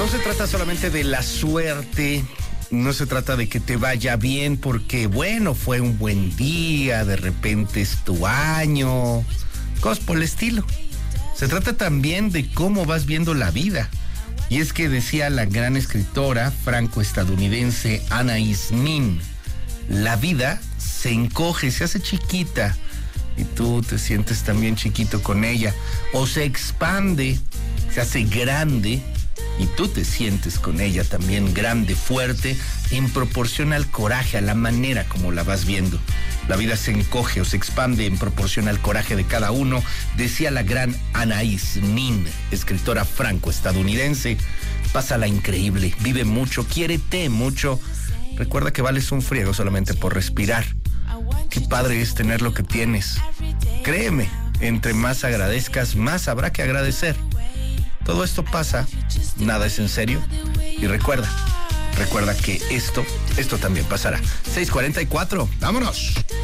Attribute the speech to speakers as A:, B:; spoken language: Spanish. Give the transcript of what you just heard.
A: no se trata solamente de la suerte, no se trata de que te vaya bien porque, bueno, fue un buen día, de repente es tu año, cosas por el estilo. Se trata también de cómo vas viendo la vida. Y es que decía la gran escritora franco-estadounidense Anaïs Nin, la vida se encoge, se hace chiquita y tú te sientes también chiquito con ella, o se expande, se hace grande y tú te sientes con ella también grande, fuerte, en proporción al coraje, a la manera como la vas viendo. La vida se encoge o se expande en proporción al coraje de cada uno, decía la gran Anaïs Nin, escritora franco-estadounidense. Pásala increíble, vive mucho, quiérete mucho. Recuerda que vales un friego solamente por respirar. Qué padre es tener lo que tienes. Créeme, entre más agradezcas, más habrá que agradecer. Todo esto pasa, nada es en serio. Y recuerda que esto también pasará. 6:44, vámonos.